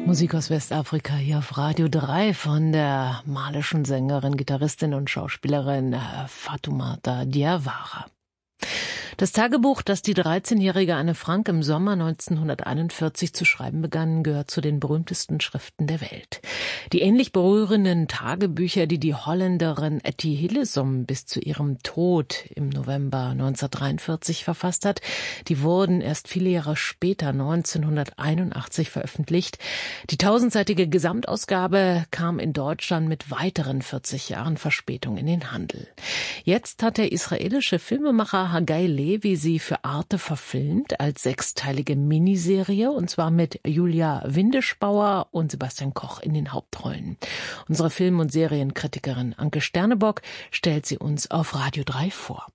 Musik aus Westafrika hier auf Radio 3 von der malischen Sängerin, Gitarristin und Schauspielerin Fatoumata Diawara. Das Tagebuch, das die 13-jährige Anne Frank im Sommer 1941 zu schreiben begann, gehört zu den berühmtesten Schriften der Welt. Die ähnlich berührenden Tagebücher, die die Holländerin Etty Hillesum bis zu ihrem Tod im November 1943 verfasst hat, die wurden erst viele Jahre später, 1981, veröffentlicht. Die 1000-seitige Gesamtausgabe kam in Deutschland mit weiteren 40 Jahren Verspätung in den Handel. Jetzt hat der israelische Filmemacher Hagai Levi sie für Arte verfilmt als 6-teilige Miniserie, und zwar mit Julia Windischbauer und Sebastian Koch in den Hauptrollen. Unsere Film- und Serienkritikerin Anke Sternebock stellt sie uns auf Radio 3 vor.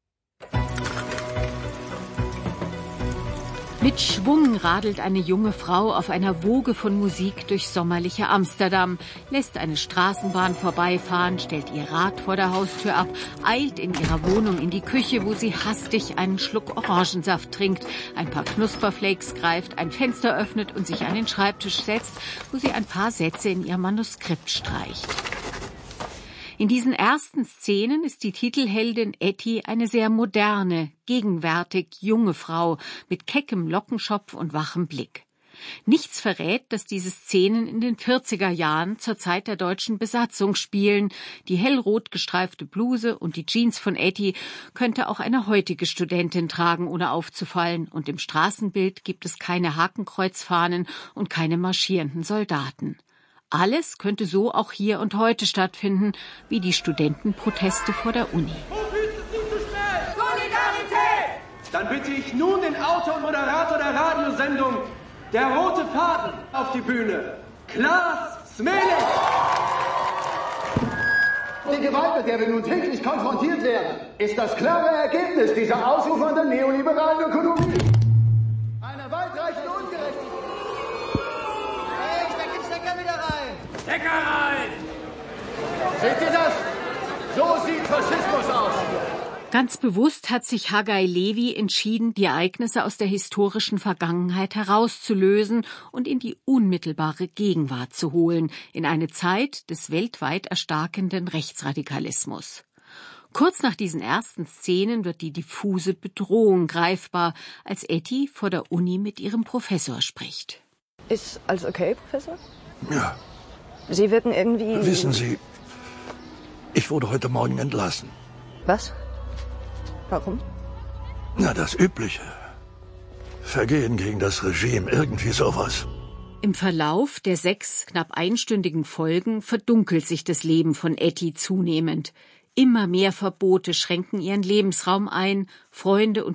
Mit Schwung radelt eine junge Frau auf einer Woge von Musik durch sommerliche Amsterdam, lässt eine Straßenbahn vorbeifahren, stellt ihr Rad vor der Haustür ab, eilt in ihrer Wohnung in die Küche, wo sie hastig einen Schluck Orangensaft trinkt, ein paar Knusperflakes greift, ein Fenster öffnet und sich an den Schreibtisch setzt, wo sie ein paar Sätze in ihr Manuskript streicht. In diesen ersten Szenen ist die Titelheldin Etty eine sehr moderne, gegenwärtig junge Frau mit keckem Lockenschopf und wachem Blick. Nichts verrät, dass diese Szenen in den 40er Jahren zur Zeit der deutschen Besatzung spielen. Die hellrot gestreifte Bluse und die Jeans von Etty könnte auch eine heutige Studentin tragen, ohne aufzufallen. Und im Straßenbild gibt es keine Hakenkreuzfahnen und keine marschierenden Soldaten. Alles könnte so auch hier und heute stattfinden, wie die Studentenproteste vor der Uni. Solidarität! Dann bitte ich nun den Autor und Moderator der Radiosendung Der rote Faden auf die Bühne. Klaas Smelik! Die Gewalt, mit der wir nun täglich konfrontiert werden, ist das klare Ergebnis dieser ausufernden neoliberalen Ökonomie. Einer weitreichenden Ungerechtigkeit. Stecker rein! Seht ihr das? So sieht Faschismus aus. Ganz bewusst hat sich Hagai Levi entschieden, die Ereignisse aus der historischen Vergangenheit herauszulösen und in die unmittelbare Gegenwart zu holen, in eine Zeit des weltweit erstarkenden Rechtsradikalismus. Kurz nach diesen ersten Szenen wird die diffuse Bedrohung greifbar, als Etty vor der Uni mit ihrem Professor spricht. Ist alles okay, Professor? Ja. Sie wirken irgendwie... Wissen Sie, ich wurde heute Morgen entlassen. Was? Warum? Na, das Übliche. Vergehen gegen das Regime, irgendwie sowas. Im Verlauf der 6 knapp einstündigen Folgen verdunkelt sich das Leben von Etty zunehmend. Immer mehr Verbote schränken ihren Lebensraum ein, Freunde und